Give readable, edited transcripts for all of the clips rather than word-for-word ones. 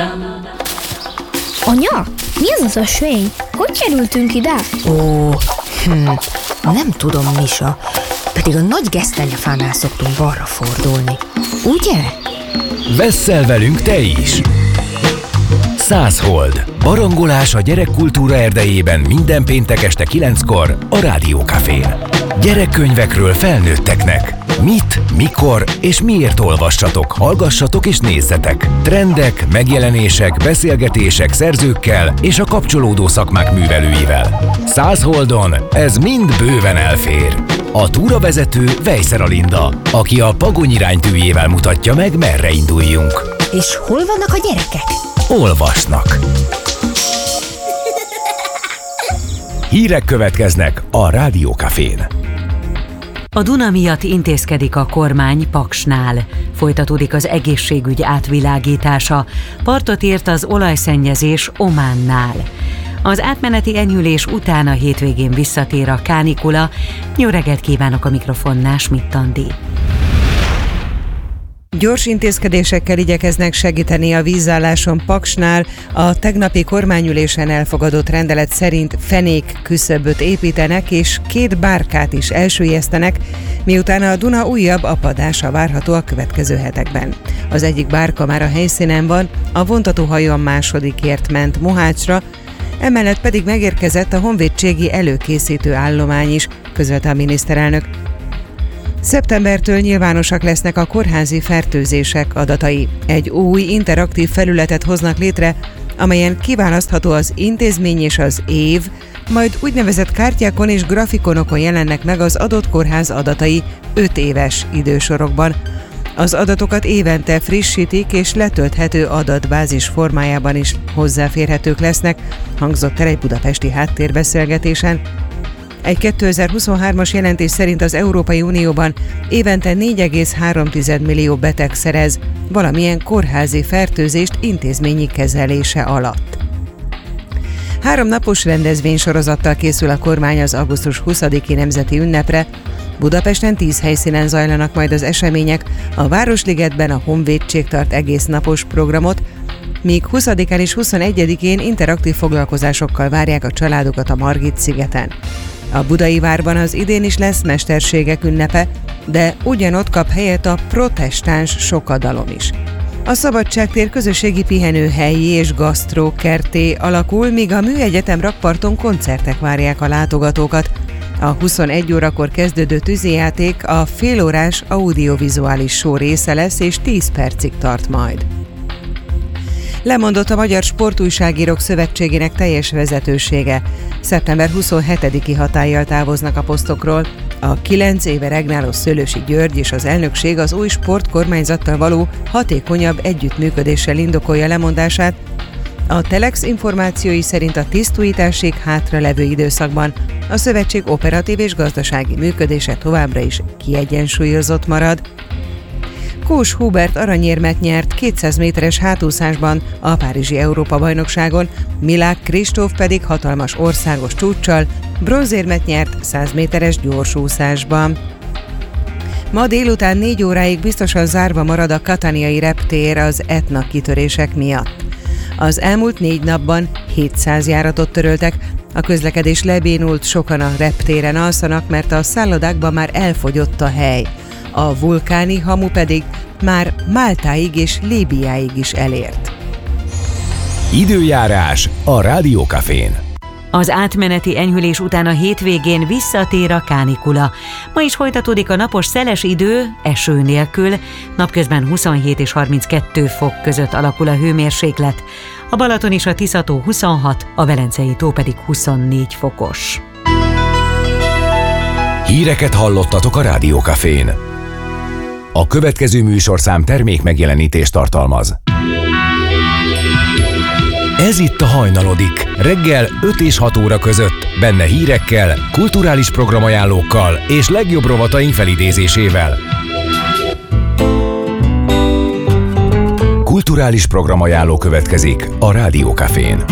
Anya, mi az az ösvény? Hogy kerültünk ide? Nem tudom, Misa. Pedig a nagy gesztenyefánál szoktunk balra fordulni. Ugye? Vesszel velünk te is! 100 Hold. Barangolás a gyerekkultúra erdejében minden péntek este 9-kor a Rádiókafén. Gyerekkönyvekről felnőtteknek. Mit, mikor és miért olvassatok, hallgassatok és nézzetek. Trendek, megjelenések, beszélgetések szerzőkkel és a kapcsolódó szakmák művelőivel. 100 Holdon ez mind bőven elfér. A túravezető Vejszer Alinda, aki a Pagony iránytűjével mutatja meg, merre induljunk. És hol vannak a gyerekek? Olvasnak. Hírek következnek a Rádiókafén. A Duna miatt intézkedik a kormány Paksnál. Folytatódik az egészségügy átvilágítása. Partot ért az olajszennyezés Ománnál. Az átmeneti enyhülés után a hétvégén visszatér a kánikula. Jó reggelt kívánok, a mikrofonnál Schmidt Andi. Gyors intézkedésekkel igyekeznek segíteni a vízálláson Paksnál. A tegnapi kormányülésen elfogadott rendelet szerint fenék küszöböt építenek és 2 bárkát is elsüllyesztenek, miután a Duna újabb apadása várható a következő hetekben. Az egyik bárka már a helyszínen van, a vontatóhajó a másodikért ment Mohácsra, emellett pedig megérkezett a honvédségi előkészítő állomány is, közölte a miniszterelnök. Szeptembertől nyilvánosak lesznek a kórházi fertőzések adatai. Egy új interaktív felületet hoznak létre, amelyen kiválasztható az intézmény és az év, majd úgynevezett kártyákon és grafikonokon jelennek meg az adott kórház adatai 5 éves idősorokban. Az adatokat évente frissítik, és letölthető adatbázis formájában is hozzáférhetők lesznek, hangzott el egy budapesti háttérbeszélgetésen. Egy 2023-as jelentés szerint az Európai Unióban évente 4,3 millió beteg szerez valamilyen kórházi fertőzést intézményi kezelése alatt. 3 napos rendezvénysorozattal készül a kormány az augusztus 20-i nemzeti ünnepre. Budapesten 10 helyszínen zajlanak majd az események, a Városligetben a Honvédség tart egész napos programot, míg 20-án és 21-én interaktív foglalkozásokkal várják a családokat a Margit-szigeten. A Budai Várban az idén is lesz mesterségek ünnepe, de ugyanott kap helyet a protestáns sokadalom is. A Szabadságtér közösségi pihenőhelyi és gasztrókerté alakul, míg a Műegyetem rakparton koncertek várják a látogatókat. A 21 órakor kezdődő tűzijáték a félórás audiovizuális show része lesz, és 10 percig tart majd. Lemondott a Magyar Sportújságírók Szövetségének teljes vezetősége. Szeptember 27-i hatállyal távoznak a posztokról. A 9 éve regnáló Szőlősi György és az elnökség az új sportkormányzattal való hatékonyabb együttműködéssel indokolja lemondását. A Telex információi szerint a tisztújításig hátralevő időszakban a szövetség operatív és gazdasági működése továbbra is kiegyensúlyozott marad. Kós Hubert aranyérmet nyert 200 méteres hátúszásban a Párizsi Európa-bajnokságon, Milák Kristóf pedig hatalmas országos csúccsal bronzérmet nyert 100 méteres gyorsúszásban. Ma délután 4 óráig biztosan zárva marad a kataniai reptér az Etna kitörések miatt. Az elmúlt 4 napban 700 járatot töröltek, a közlekedés lebénult, sokan a reptéren alszanak, mert a szállodákban már elfogyott a hely. A vulkáni hamu pedig már Máltáig és Líbiáig is elért. Időjárás a Rádiókafén. Az átmeneti enyhülés után a hétvégén visszatér a kánikula. Ma is folytatódik a napos szeles idő, eső nélkül, napközben 27 és 32 fok között alakul a hőmérséklet. A Balaton és a Tisza-tó 26, a Velencei tó pedig 24 fokos. Híreket hallottatok a Rádiókafén. A következő műsorszám termék megjelenítést tartalmaz. Ez itt a Hajnalodik, reggel 5 és 6 óra között, benne hírekkel, kulturális programajánlókkal és legjobb rovataink felidézésével. Kulturális programajánló következik a Rádiókafén.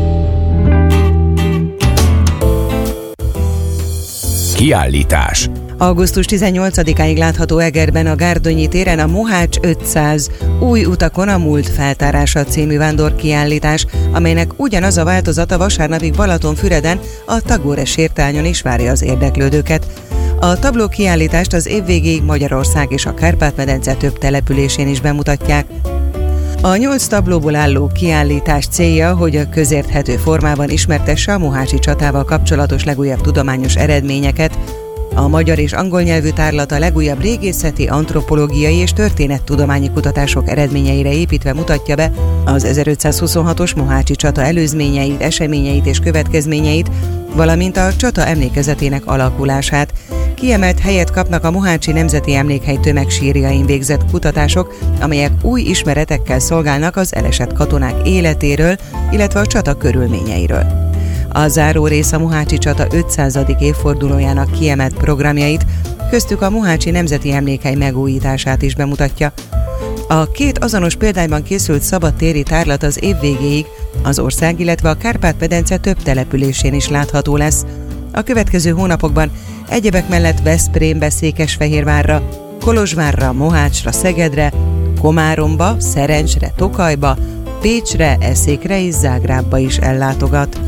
Kiállítás. Augusztus 18-áig látható Egerben a Gárdonyi téren a Mohács 500 új utakon a múlt feltárása című vándorkiállítás, amelynek ugyanaz a változata vasárnapig Balatonfüreden a Tagore sétányon is várja az érdeklődőket. A tabló kiállítást az év végéig Magyarország és a Kárpát-medence több településén is bemutatják. A 8 tablóból álló kiállítás célja, hogy a közérthető formában ismertesse a mohácsi csatával kapcsolatos legújabb tudományos eredményeket. A magyar és angol nyelvű tárlat a legújabb régészeti, antropológiai és történettudományi kutatások eredményeire építve mutatja be az 1526-os mohácsi csata előzményeit, eseményeit és következményeit, valamint a csata emlékezetének alakulását. Kiemelt helyet kapnak a Mohácsi Nemzeti Emlékhely tömegsírjain végzett kutatások, amelyek új ismeretekkel szolgálnak az elesett katonák életéről, illetve a csata körülményeiről. A záró rész a mohácsi csata 500. évfordulójának kiemelt programjait, köztük a Mohácsi Nemzeti Emlékhely megújítását is bemutatja. A két azonos példányban készült szabadtéri tárlat az év végéig az ország, illetve a Kárpát-medence több településén is látható lesz. A következő hónapokban egyebek mellett Veszprémbe, Székesfehérvárra, Kolozsvárra, Mohácsra, Szegedre, Komáromba, Szerencsre, Tokajba, Pécsre, Eszékre és Zágrábba is ellátogat.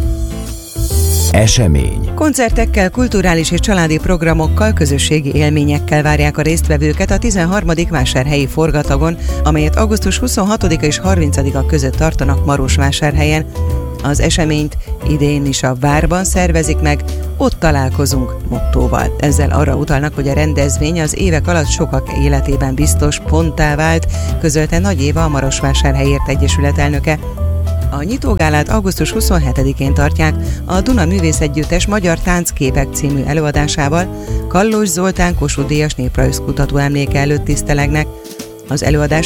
Esemény. Koncertekkel, kulturális és családi programokkal, közösségi élményekkel várják a résztvevőket a 13. vásárhelyi forgatagon, amelyet augusztus 26-a és 30-a között tartanak Marosvásárhelyen. Az eseményt idén is a Várban szervezik meg, ott találkozunk mottóval. Ezzel arra utalnak, hogy a rendezvény az évek alatt sokak életében biztos ponttá vált, közölte Nagy Éva, a Marosvásárhelyért Egyesület elnöke. A nyitógálát augusztus 27-én tartják a Duna Művészegyüttes Magyar Táncképek című előadásával, Kallós Zoltán Kossuth-díjas néprajzkutató emléke előtt tisztelegnek. Az előadás